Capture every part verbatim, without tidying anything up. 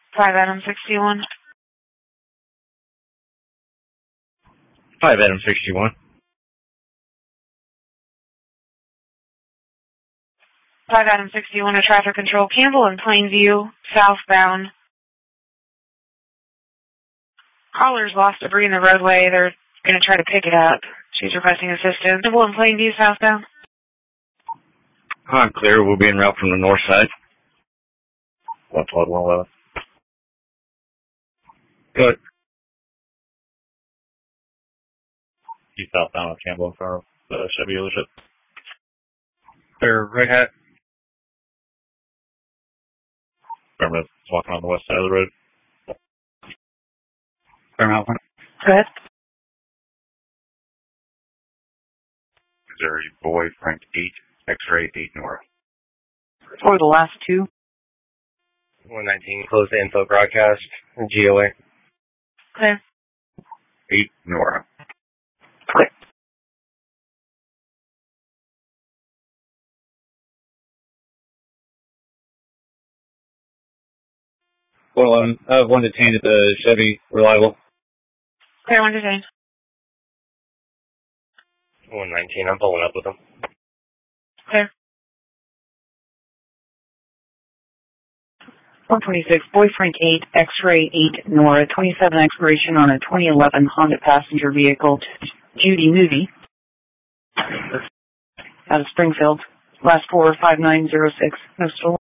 five Adam sixty-one. five Adam sixty-one. five Adam sixty-one, a traffic control. Campbell in Plainview, southbound. Caller's lost debris in the roadway. They're going to try to pick it up. She's requesting assistance. Campbell in Plainview, southbound. Hi, clear. We'll be en route from the north side. one twelve, one eleven. Good. He's southbound on Campbell in front of the Chevy dealership. Clear, right hat. Remember, it's walking on the west side of the road. Clear, Malcolm. Good. Missouri, boy, Frank eight, X-ray eight Nora. For the last two. one nineteen, close to info broadcast, G O A. Clear. eight Nora. Clear. Well, um, I have one detained at the Chevy, reliable. Clear, one detained. one nineteen, I'm pulling up with them. Clear. one twenty-six, Boy Frank eight, X-ray eight Nora, twenty-seven expiration on a twenty eleven Honda passenger vehicle, Judy Movie. Out of Springfield. Last four, five nine zero six. No stolen.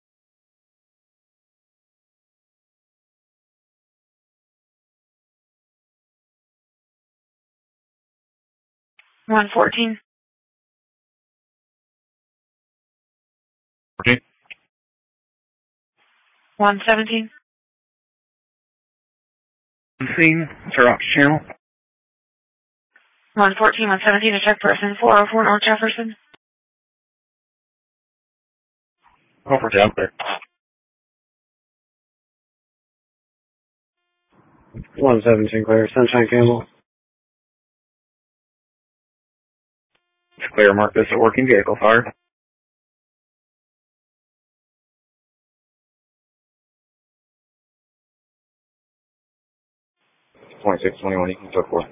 one fourteen. fourteen. one seventeen. Scene, turn off channel. one fourteen, one seventeen, a check person, four oh four North Jefferson. Over down there. one seventeen, clear, Sunshine Campbell. It's clear, mark this a working vehicle, fire. twenty-six twenty-one, you can go for it.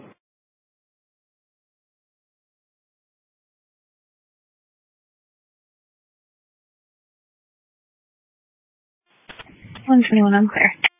one twenty-one, I'm clear.